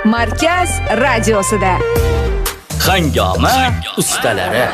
Markaz radiosida Hangoma ustalari.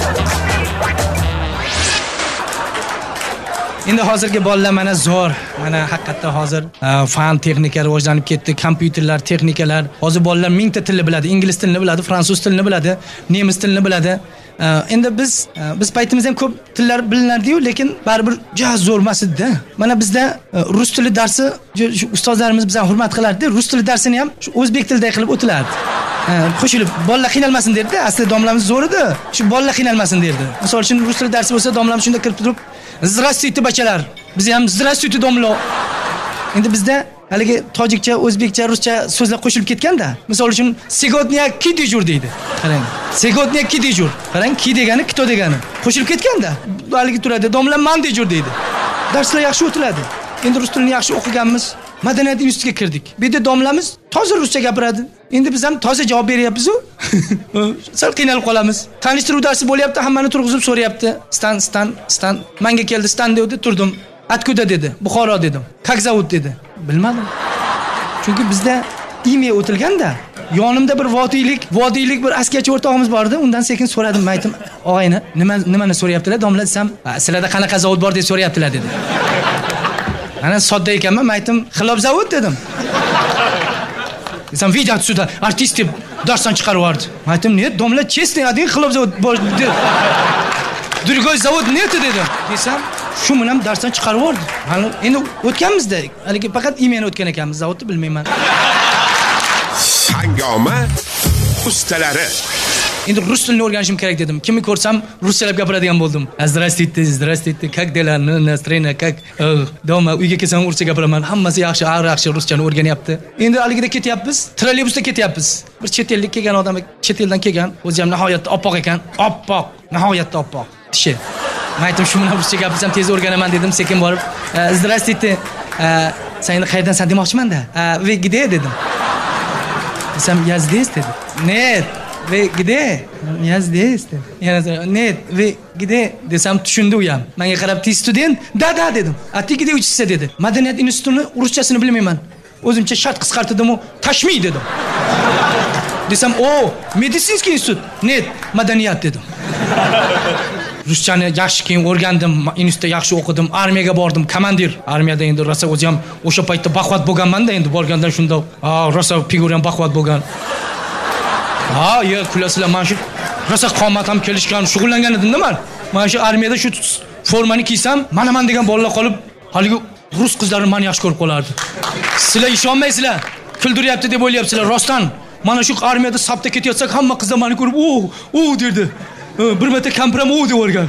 Endi hozirgi bolalar mana zo'r, mana haqiqatda hozir fan texnika rivojlanib ketdi, kompyuterlar, texnikalar. Hozir bolalar mingta tilni biladi, ingliz tilini biladi, fransuz tilini biladi, nemis tilini biladi. Endi biz paytimizda ham ko'p tillar bilinardi-yu, lekin baribir juda zo'r emas edi-da. Mana bizda rus tili darsi ustozlarimiz bizdan hurmat qilardi. Rus tili darsini ham shu o'zbek tilida qilib o'tilardi. Qo'shilib bolalar qiynalmasin derdi. Aslida domlamiz zo'r edi. Shu bolalar qiynalmasin derdi. Misol uchun rus tili darsi bo'lsa, domlam shunda kirib turib, "Здравствуйте, bachalar." Biz ham "Здравствуйте, domlo." Endi bizda haligi tojikcha, o'zbekcha, ruscha so'zlar qo'shilib ketganda, misol uchun "Сегодня ки дежур" deydi. Qarang. "Сегодня ки дежур". Qarang, ki degani, kito degani. Qo'shilib ketganda, haligi turadi, "Domlam man dejur" deydi. Darslar yaxshi o'tiladi. Endi rus tilini yaxshi o'qiganmiz. Madaniyat institutiga kirdik. Bu yerda domlamiz toza ruscha gapiradi. Endi biz ham toza javob beryapmiz-ku. Sal qiynalib qolamiz. Tanishtiruv darsi bo'lyapti, hammani turg'izib so'rayapti. Stan. Menga keldi, Stan dedi, turdim. Откуда dedi? Buxoro dedim. Как зовут dedi. Bilmadim. Chunki bizda imya o'tilganda, yonimda bir vodiylik bir askarchi o'rtog'imiz bor edi. Undan sekin so'radim, aytdim, "Og'ayni, nimani so'rayaptilar?" Domla desam, "Sizlarda qanaqa zavod bor deb so'rayaptilar" dedi. Ana sodda ekanman, aytdim, "Xilob zavod" dedim. Desam, "Video отсюда, artist deb darsdan chiqarib yubordi." Aytdim, "Ne? Domla chestный один xilob zavod bor" dedi. "Другой завод нет" dedim. Desam, shu bilan darsdan chiqarib yubordi. Endi o'tganmizda, haligi faqat imyani o'tgan ekanmiz, zavodni bilmayman. Hangoma ustalari. Endi rus tilini o'rganishim kerak dedim. Kimni ko'rsam ruschalab gapiradigan bo'ldim. Здравствуйте, как дела, настроение, как do'ma uyga kelsam ruscha gapiraman. Hammasi yaxshi ruschani o'rganyapti. Endi haligida ketyapmiz, trolleybusda ketyapmiz. Bir chet ellik kelgan odam, chet eldan kelgan, o'zi ham nihoyatda oppoq ekan. Nihoyatda oppoq. Tishi. Men aytdim, shu bilan ruscha gapirsam tez o'rganaman dedim, sekin borib, "Здравствуйте, sen endi qayerdansan demoqchiman-da. Ve где dedim. Desam, "Я здесь" dedi. "Нет, ve где? Я здесь" dedi. Yana "Нет, ve где" desam tushundi u ham. Menga qarab, "Ты student?" "Da" dedim. "A ты где учишься" dedi. Madaniyat institutini ruschasini bilmayman. O'zimcha shart qisqartirdim-u, "Tashmi" dedim. Desam, "O, медицинский institut." "Нет, madaniyat" dedim. Ruschani yaxshi keyin o'rgandim, institutda yaxshi o'qidim, armiyaga bordim, komandir. Armiyada endi rosa o'zi ham o'sha paytda baquvvat bo'lganman-da, endi borgandan shunda, rosa figuram baquvvat bo'lgan. Kulasizlar, men shu rosa qomat ham kelishgan, shug'ullangan edim-da men. Men shu armiyada shu formani kiysam, mana degan bolalar qolib, haligi rus qizlari meni yaxshi ko'rib qolardi. Sizlar ishonmaysizlar, kuldiryapti deb o'ylayapsizlar, rostdan. Mana shu armiyada sapda ketayotsak, hamma qizlar meni ko'rib, "O" derdi. Bir marta kampiram "O" deb o'rgan.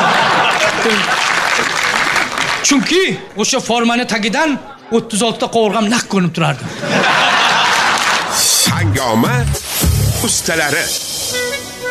Chunki o'sha formani tagidan 36 ta qovurg'am naq ko'rinib turardi. Hangoma ustalari.